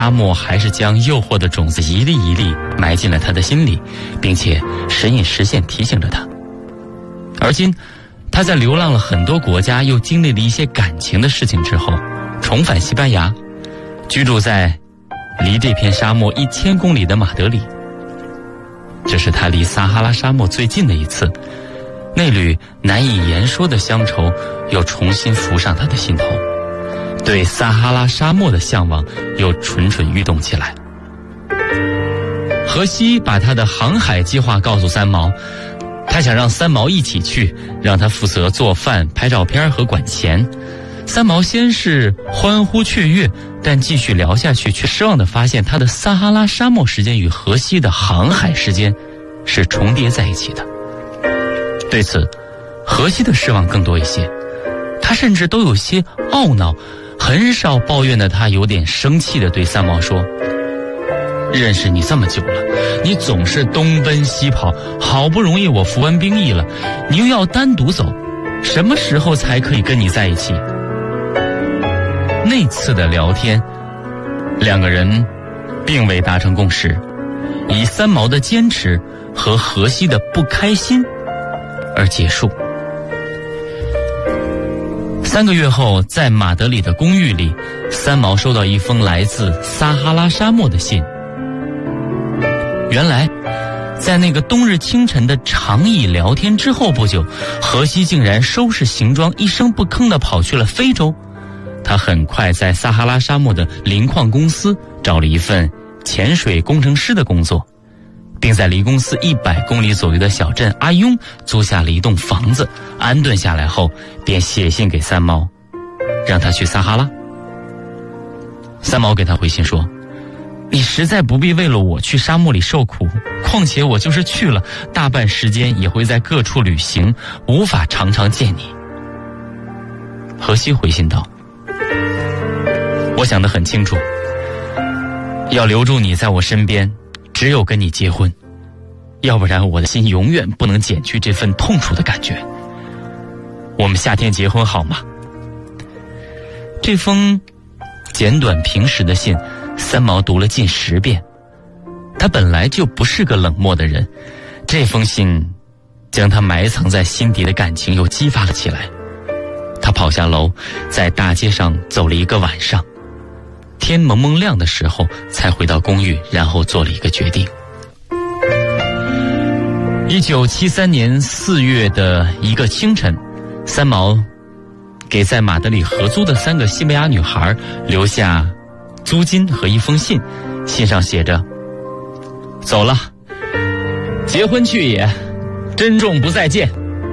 沙漠还是将诱惑的种子一粒一粒埋进了他的心里，并且时隐时现提醒着他。而今他在流浪了很多国家，又经历了一些感情的事情之后，重返西班牙，居住在离这片沙漠1000公里的马德里。这是他离撒哈拉沙漠最近的一次，那缕难以言说的乡愁又重新浮上他的心头，对撒哈拉沙漠的向往又蠢蠢欲动起来。荷西把他的航海计划告诉三毛，他想让三毛一起去，让他负责做饭、拍照片和管钱。三毛先是欢呼雀跃，但继续聊下去却失望地发现他的撒哈拉沙漠时间与荷西的航海时间是重叠在一起的。对此，荷西的失望更多一些，他甚至都有些懊恼，很少抱怨的他有点生气地对三毛说，认识你这么久了，你总是东奔西跑，好不容易我服完兵役了，你又要单独走，什么时候才可以跟你在一起？那次的聊天，两个人并未达成共识，以三毛的坚持和荷西的不开心而结束。3个月后，在马德里的公寓里，三毛收到一封来自撒哈拉沙漠的信。原来在那个冬日清晨的长椅聊天之后不久，荷西竟然收拾行装，一声不吭地跑去了非洲。他很快在撒哈拉沙漠的磷矿公司找了一份潜水工程师的工作，并在离公司100公里左右的小镇阿雍租下了一栋房子，安顿下来后便写信给三毛，让他去撒哈拉。三毛给他回信说，你实在不必为了我去沙漠里受苦，况且我就是去了，大半时间也会在各处旅行，无法常常见你。荷西回信道，我想得很清楚，要留住你在我身边，只有跟你结婚，要不然我的心永远不能减去这份痛楚的感觉。我们夏天结婚好吗？这封简短平实的信，三毛读了近10遍。他本来就不是个冷漠的人，这封信将他埋藏在心底的感情又激发了起来。他跑下楼，在大街上走了1个晚上，天蒙蒙亮的时候才回到公寓，然后做了一个决定。1973年4月的一个清晨，三毛给在马德里合租的3个西班牙女孩留下租金和一封信，信上写着，走了，结婚去也，珍重不再见。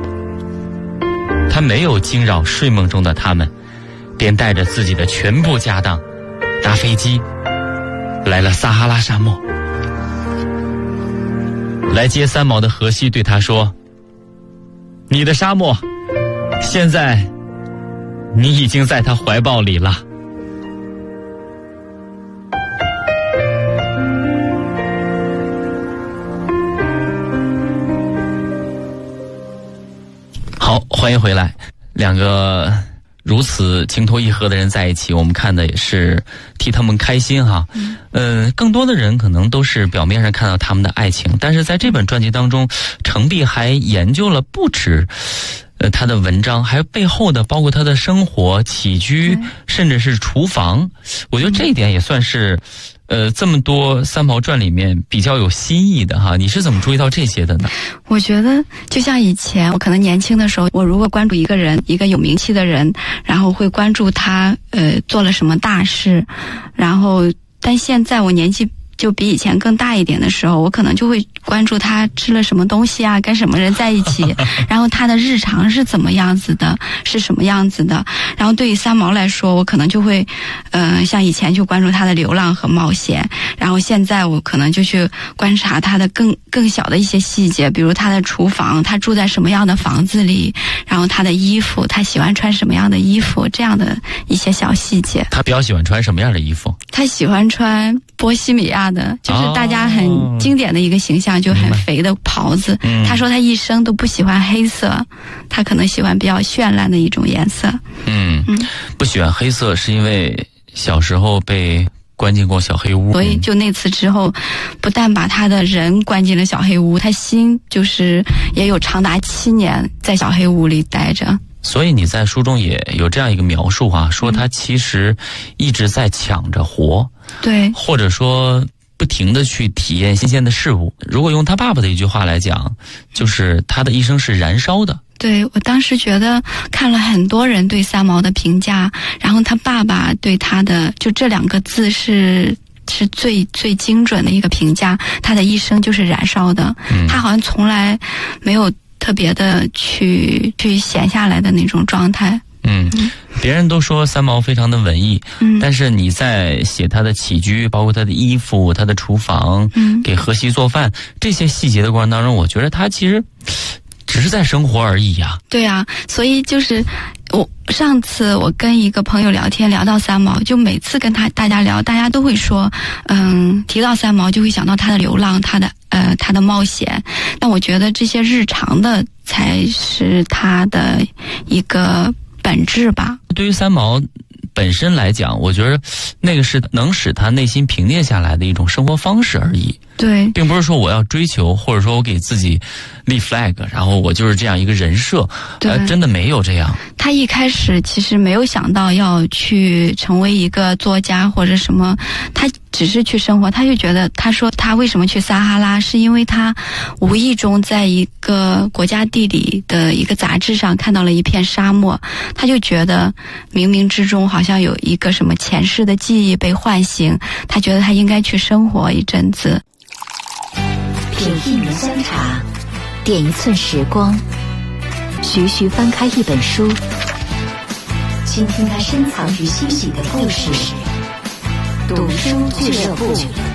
他没有惊扰睡梦中的他们，便带着自己的全部家当搭飞机来了撒哈拉沙漠。来接三毛的荷西对他说，你的沙漠，现在你已经在他怀抱里了。好，欢迎回来。两个如此情投意合的人在一起，我们看的也是替他们开心哈。更多的人可能都是表面上看到他们的爱情，但是在这本传记当中，程璧还研究了不止他的文章，还有背后的包括他的生活起居，甚至是厨房。我觉得这一点也算是这么多三毛传里面比较有新意的哈。你是怎么注意到这些的呢？ 我觉得就像以前我可能年轻的时候，我如果关注一个人，一个有名气的人，然后会关注他做了什么大事，然后但现在我年纪就比以前更大一点的时候，我可能就会关注他吃了什么东西啊，跟什么人在一起，然后他的日常是怎么样子的，是什么样子的。然后对于三毛来说，我可能就会像以前就关注他的流浪和冒险，然后现在我可能就去观察他的更小的一些细节，比如他的厨房，他住在什么样的房子里，然后他的衣服，他喜欢穿什么样的衣服，这样的一些小细节。 他比较喜欢穿什么样的衣服？ 他喜欢穿波西米亚的，就是大家很经典的一个形象，就很肥的袍子。他说他一生都不喜欢黑色，他可能喜欢比较绚烂的一种颜色。 不喜欢黑色是因为小时候被关进过小黑屋。 所以就那次之后，不但把他的人关进了小黑屋，他心就是也有长达7年在小黑屋里待着。 所以你在书中也有这样一个描述啊，说他其实一直在抢着活， 对， 或者说不停地去体验新鲜的事物。如果用他爸爸的一句话来讲，就是他的一生是燃烧的。 对，我当时觉得看了很多人对三毛的评价，然后他爸爸对他的就这2个字是最精准的一个评价，他的一生就是燃烧的。他好像从来没有特别的去闲下来的那种状态。 别人都说三毛非常的文艺，但是你在写他的起居，包括他的衣服、他的厨房，给荷西做饭这些细节的过程当中，我觉得他其实只是在生活而已呀。 对啊，所以就是上次我跟一个朋友聊天，聊到三毛，就每次跟大家聊，大家都会说，提到三毛就会想到他的流浪，他的冒险。但我觉得这些日常的才是他的一个本质吧。 对于三毛本身来讲，我觉得那个是能使他内心平静下来的一种生活方式而已。 对， 并不是说我要追求，或者说我给自己立 flag， 然后我就是这样一个人设。真的没有这样。 他一开始其实没有想到要去成为一个作家或者什么，他只是去生活。他就觉得，他说他为什么去撒哈拉，是因为他无意中在一个国家地理的一个杂志上看到了一片沙漠，他就觉得冥冥之中好像有一个什么前世的记忆被唤醒，他觉得他应该去生活一阵子。 品一门香茶，点一寸时光，徐徐翻开一本书，倾听它深藏于心底的故事。读书俱乐部。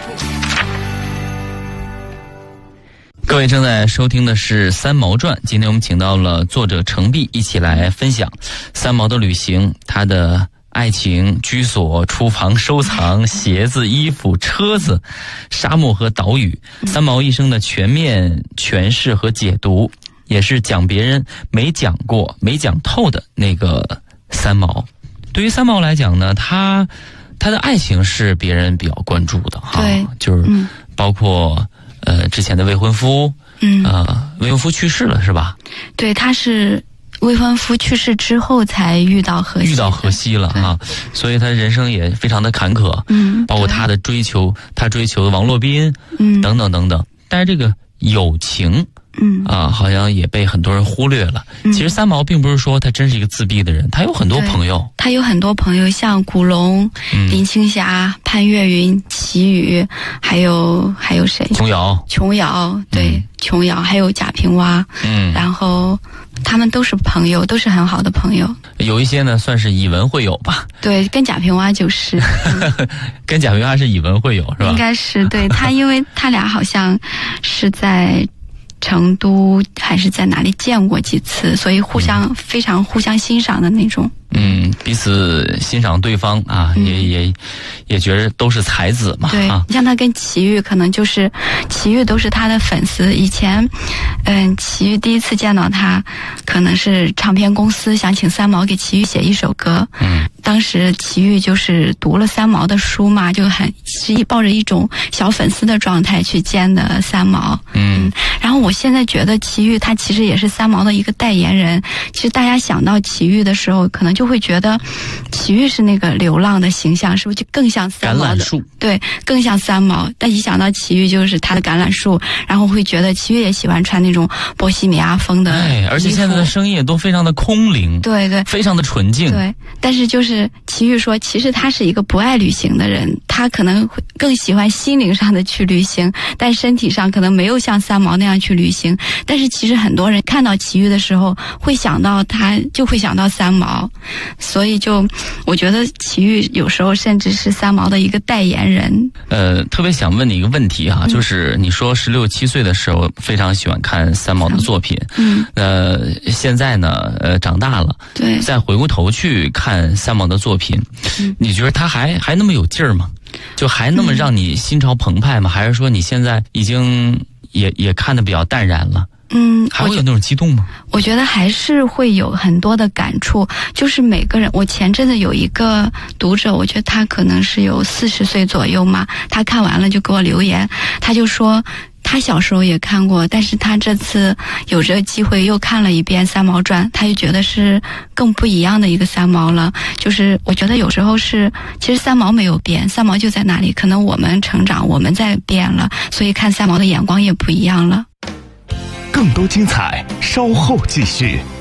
各位正在收听的是《三毛传》，今天我们请到了作者程璧一起来分享三毛的旅行，他的爱情、居所、厨房、收藏、鞋子、衣服、车子、沙漠和岛屿，三毛一生的全面诠释和解读，也是讲别人没讲过、没讲透的那个三毛。对于三毛来讲呢，他的爱情是别人比较关注的哈，就是包括之前的未婚夫，未婚夫去世了是吧？对， 他是未婚夫去世之后才遇到荷西了啊，所以他人生也非常的坎坷，包括他追求王洛宾，等等等等。但是这个友情，好像也被很多人忽略了。其实三毛并不是说他真是一个自闭的人，他有很多朋友。 他有很多朋友，像古龙、林青霞、潘越云、齐豫，还有谁？琼瑶，对，琼瑶，还有贾平凹，然后他们都是朋友，都是很好的朋友。 有一些呢算是以文会友吧。 对，跟贾平凹就是。 跟贾平凹是以文会友是吧？ 应该是，对，因为他俩好像是在成都还是在哪里见过几次，所以非常互相欣赏的那种。彼此欣赏对方啊，也觉得都是才子嘛。对，你像他跟齐豫，可能就是齐豫都是他的粉丝。以前，齐豫第一次见到他，可能是唱片公司想请三毛给齐豫写一首歌。当时齐豫就是读了三毛的书嘛，就是抱着一种小粉丝的状态去见的三毛。然后我现在觉得齐豫他其实也是三毛的一个代言人。其实大家想到齐豫的时候，可能就会觉得齐豫是那个流浪的形象，是不是就更像三毛的？橄榄树。对，更像三毛。但一想到齐豫就是他的橄榄树，然后会觉得齐豫也喜欢穿那种波西米亚风的衣服。而且现在的声音也都非常的空灵，对，非常的纯净。对，但是就是齐豫说，其实他是一个不爱旅行的人，他可能会更喜欢心灵上的去旅行，但身体上可能没有像三毛那样去旅行。但是其实很多人看到齐豫的时候，会想到他，就会想到三毛。所以我觉得齐豫有时候甚至是三毛的一个代言人。特别想问你一个问题哈，就是你说16、17岁的时候非常喜欢看三毛的作品，现在呢，长大了，对，再回过头去看三毛的作品，你觉得他还那么有劲儿吗？就还那么让你心潮澎湃吗？还是说你现在已经也看得比较淡然了？ 还会有那种激动吗？ 我觉得还是会有很多的感触，就是每个人，我前阵子有一个读者，我觉得他可能是有40岁左右嘛，他看完了就给我留言，他就说他小时候也看过，但是他这次有这个机会又看了一遍《三毛传》，他就觉得是更不一样的一个三毛了。就是我觉得有时候是，其实三毛没有变，三毛就在那里，可能我们成长，我们在变了，所以看三毛的眼光也不一样了。 更多精彩，稍后继续。